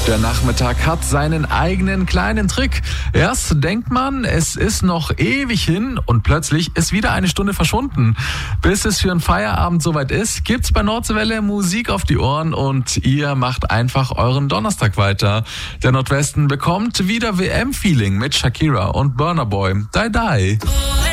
Der Nachmittag hat seinen eigenen kleinen Trick. Erst denkt man, es ist noch ewig hin und plötzlich ist wieder eine Stunde verschwunden. Bis es für einen Feierabend soweit ist, gibt's bei Nordseewelle Musik auf die Ohren und ihr macht einfach euren Donnerstag weiter. Der Nordwesten bekommt wieder WM-Feeling mit Shakira und Burna Boy. Die Die.